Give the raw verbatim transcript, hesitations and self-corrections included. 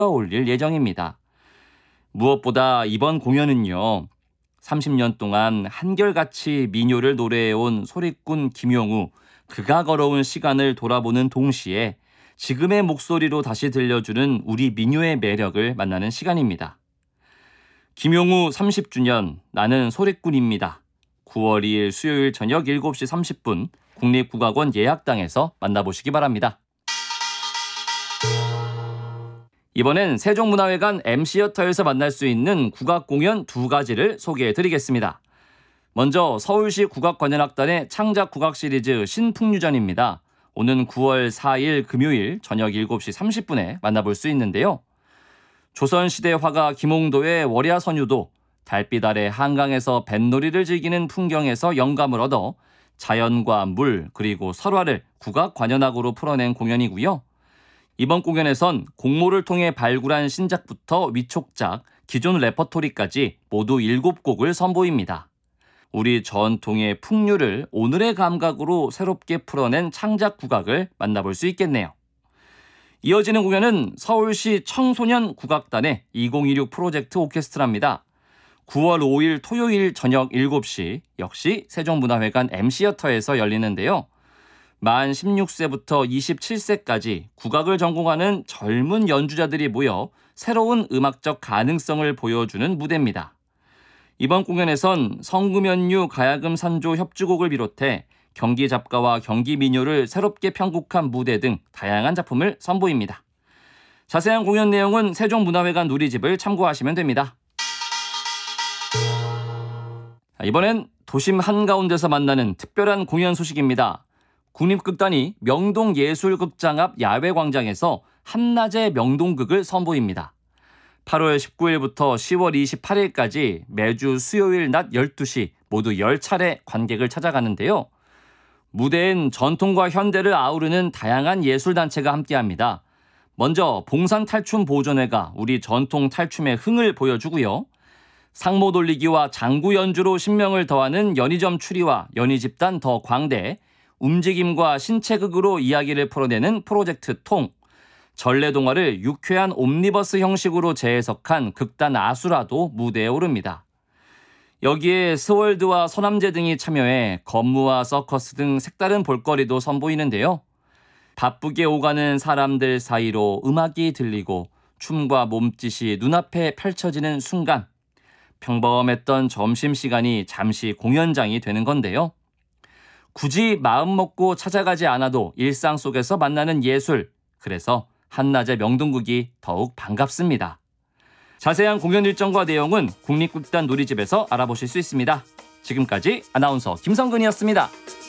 올릴 예정입니다. 무엇보다 이번 공연은요, 삼십 년 동안 한결같이 민요를 노래해온 소리꾼 김용우, 그가 걸어온 시간을 돌아보는 동시에 지금의 목소리로 다시 들려주는 우리 민요의 매력을 만나는 시간입니다. 김용우 삼십 주년, 나는 소리꾼입니다. 구월 이일 수요일 저녁 일곱 시 삼십 분 국립국악원 예약당에서 만나보시기 바랍니다. 이번엔 세종문화회관 엠시어터에서 만날 수 있는 국악공연 두 가지를 소개해드리겠습니다. 먼저 서울시 국악관현악단의 창작국악 시리즈 신풍류전입니다. 오는 구월 사일 금요일 저녁 일곱 시 삼십 분에 만나볼 수 있는데요. 조선시대 화가 김홍도의 월야선유도, 달빛 아래 한강에서 뱃놀이를 즐기는 풍경에서 영감을 얻어 자연과 물 그리고 설화를 국악 관현악으로 풀어낸 공연이고요. 이번 공연에선 공모를 통해 발굴한 신작부터 위촉작, 기존 레퍼토리까지 모두 일곱 곡을 선보입니다. 우리 전통의 풍류를 오늘의 감각으로 새롭게 풀어낸 창작 국악을 만나볼 수 있겠네요. 이어지는 공연은 서울시 청소년 국악단의 이천이십육 프로젝트 오케스트라입니다. 구월 오일 토요일 저녁 일곱 시 역시 세종문화회관 엠시어터에서 열리는데요. 만 십육 세부터 이십칠 세까지 국악을 전공하는 젊은 연주자들이 모여 새로운 음악적 가능성을 보여주는 무대입니다. 이번 공연에선 성금연유 가야금 산조 협주곡을 비롯해 경기 잡가와 경기 민요를 새롭게 편곡한 무대 등 다양한 작품을 선보입니다. 자세한 공연 내용은 세종문화회관 누리집을 참고하시면 됩니다. 이번엔 도심 한가운데서 만나는 특별한 공연 소식입니다. 국립극단이 명동예술극장 앞 야외광장에서 한낮의 명동극을 선보입니다. 팔월 십구일부터 시월 이십팔일까지 매주 수요일 낮 열두 시 모두 십 차례 관객을 찾아가는데요. 무대엔 전통과 현대를 아우르는 다양한 예술단체가 함께합니다. 먼저 봉산탈춤보존회가 우리 전통 탈춤의 흥을 보여주고요. 상모 돌리기와 장구 연주로 신명을 더하는 연희점 추리와 연희집단 더 광대, 움직임과 신체극으로 이야기를 풀어내는 프로젝트 통, 전래동화를 유쾌한 옴니버스 형식으로 재해석한 극단 아수라도 무대에 오릅니다. 여기에 스월드와 서남제 등이 참여해 건무와 서커스 등 색다른 볼거리도 선보이는데요. 바쁘게 오가는 사람들 사이로 음악이 들리고 춤과 몸짓이 눈앞에 펼쳐지는 순간, 평범했던 점심시간이 잠시 공연장이 되는 건데요. 굳이 마음 먹고 찾아가지 않아도 일상 속에서 만나는 예술, 그래서 한낮의 명동극이 더욱 반갑습니다. 자세한 공연 일정과 내용은 국립극단 누리집에서 알아보실 수 있습니다. 지금까지 아나운서 김성근이었습니다.